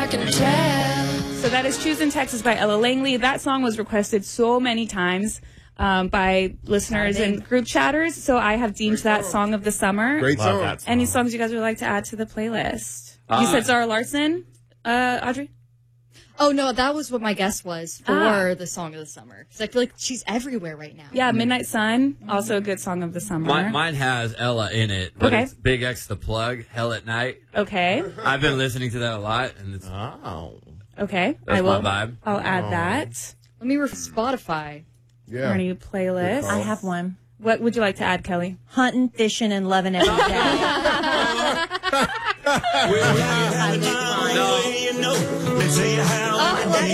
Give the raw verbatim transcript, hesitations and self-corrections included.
I can tell. So that is Choosing Texas by Ella Langley. That song was requested so many times um, by listeners and group chatters. So I have deemed that song of the summer. Great song. Love that song. Any songs you guys would like to add to the playlist? Uh, you said Zara Larsson, uh, Audrey? Oh, no, that was what my guess was for Ah. the song of the summer. Because I feel like she's everywhere right now. Yeah, Midnight Sun, also a good song of the summer. Mine, mine has Ella in it, but Okay. it's Big X the Plug, Hell at Night. Okay, I've been listening to that a lot, and it's Oh. okay. That's I will. my vibe. I'll add that. Let me refer Spotify. Yeah. Our new playlist. Good I call. have one. What would you like to add, Kelly? Hunting, fishing, and loving every day. No. They tell you how.